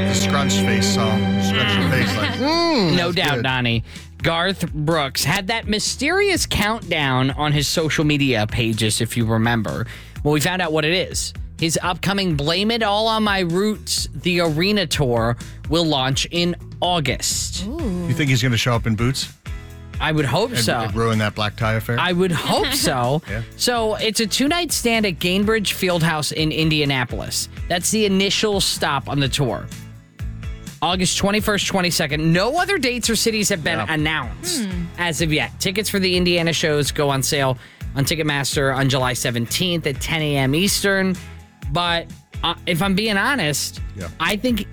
the scrunch face song. Scrunch your face like, No that's doubt, good. Donnie. Garth Brooks had that mysterious countdown on his social media pages, if you remember. Well, we found out what it is. His upcoming Blame It All on My Roots, the arena tour, will launch in August. You think he's going to show up in boots I would hope and, so. and ruin that black tie affair? I would hope so. Yeah. So it's a 2-night stand at Gainbridge Fieldhouse in Indianapolis. That's the initial stop on the tour. August 21st, 22nd. No other dates or cities have been announced as of yet. Tickets for the Indiana shows go on sale on Ticketmaster on July 17th at 10 a.m. Eastern. But if I'm being honest, I think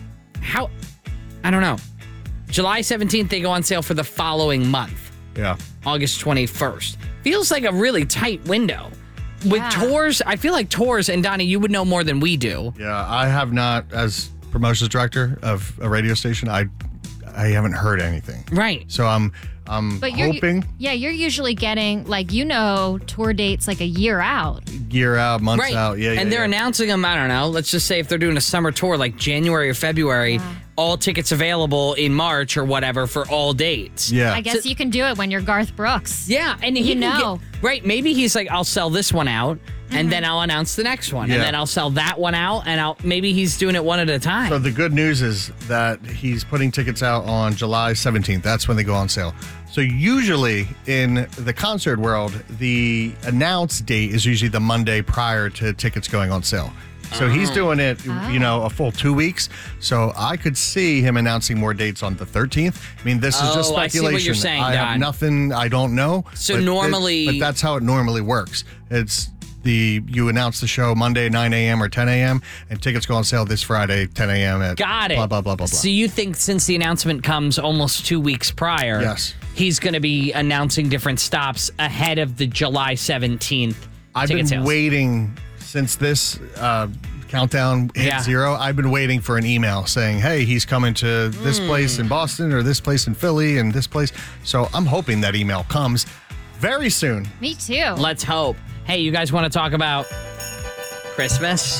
I don't know. July 17th, they go on sale for the following month. Yeah. August 21st. Feels like a really tight window. With Yeah. tours, I feel like tours, and Donnie, you would know more than we do. Yeah, I have not, as promotions director of a radio station, I haven't heard anything. Right. So I'm But hoping you're usually getting tour dates like a year out. year out, months Right. out. Yeah, and they're yeah. announcing them, I don't know, let's just say if they're doing a summer tour like January or February, all tickets available in March or whatever for all dates. Yeah. I guess you can do it when you're Garth Brooks. Yeah, and he You can know. right, maybe he's like, I'll sell this one out, and then I'll announce the next one, and Yeah. then I'll sell that one out, and maybe he's doing it one at a time. So the good news is that he's putting tickets out on July 17th. That's when they go on sale. So usually in the concert world, the announced date is usually the Monday prior to tickets going on sale. So he's doing it, a full 2 weeks. So I could see him announcing more dates on the 13th. I mean, this is just Oh, I see what speculation. you're saying, I have Don. nothing. I don't know. So but normally- but that's how it normally works. It's you announce the show Monday 9 a.m. or 10 a.m. and tickets go on sale this Friday 10 a.m. at Got it. blah blah blah blah blah. So you think since the announcement comes almost 2 weeks prior, Yes. he's going to be announcing different stops ahead of the July 17th I've ticket been sales. waiting since this countdown hit Yeah. zero. I've been waiting for an email saying, hey, he's coming to this place in Boston or this place in Philly and this place. So I'm hoping that email comes very soon. Me too. Let's hope. Hey, you guys want to talk about Christmas?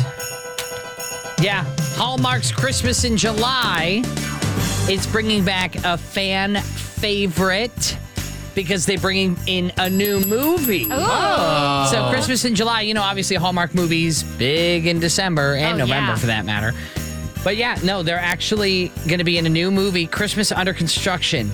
Yeah, Hallmark's Christmas in July is bringing back a fan favorite because they're bringing in a new movie. Oh. So Christmas in July, obviously Hallmark movies, big in December and November yeah. for that matter. But yeah, no, they're actually going to be in a new movie, Christmas Under Construction.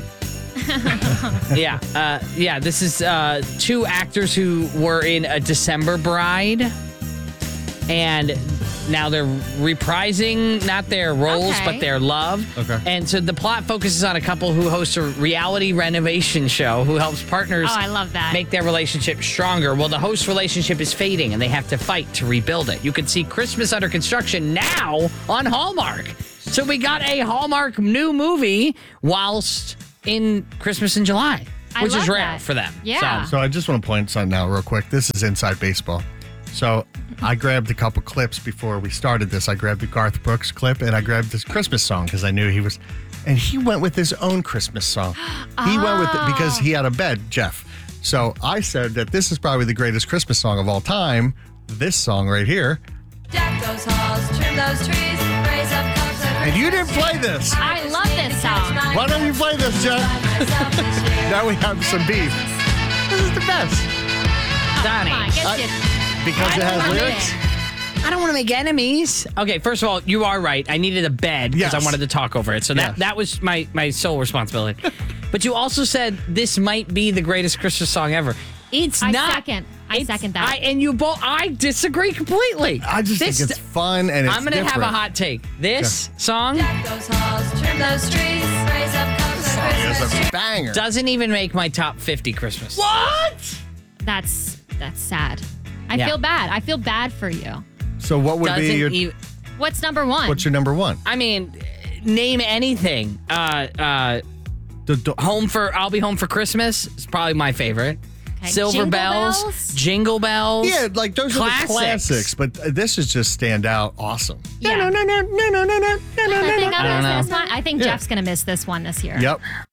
Yeah, this is 2 actors who were in A December Bride, and now they're reprising not their roles, Okay. but their love. Okay. And so the plot focuses on a couple who host a reality renovation show who helps partners Oh, I love that. make their relationship stronger. Well, the host relationship is fading, and they have to fight to rebuild it. You can see Christmas Under Construction now on Hallmark. So we got a Hallmark new movie whilst in Christmas in July, I which is love rare that. for them. Yeah. So I just want to point something out real quick. This is Inside Baseball. So I grabbed a couple clips before we started this. I grabbed the Garth Brooks clip and I grabbed this Christmas song because I knew he was, and he went with his own Christmas song. He went with it because he had a bed, Jeff. So I said that this is probably the greatest Christmas song of all time. This song right here. Deck those halls, trim those trees, raise up cups of And you didn't play this. I love this song. Why don't you play this, Jeff? Now we have some beef. This is the best. Donnie, Come on, get it. Because it has lyrics. I don't want to make enemies. Okay, first of all, you are right. I needed a bed because Yes. I wanted to talk over it. So Yes. that was my sole responsibility. But you also said this might be the greatest Christmas song ever. It's I not. second. I It's- second that. I disagray completely. I just This- think it's fun and it's I'm going to have a different. hot take. This song Deck those halls, trim those trees, raise up cups of It's Christmas a banger. doesn't even make my top 50 Christmas. What? That's sad. I Yeah. feel bad. I feel bad for you. So what would Doesn't be your even. What's number one? what's your number one? I mean, name anything. I'll be home for Christmas is probably my favorite. Okay. Silver Jingle bells, Bells? Jingle bells. Yeah, like those are the classics, but this is just stand out awesome. Yeah. I think I'm I don't gonna know. miss this one. I think Yeah. Jeff's gonna miss this one this year. Yep.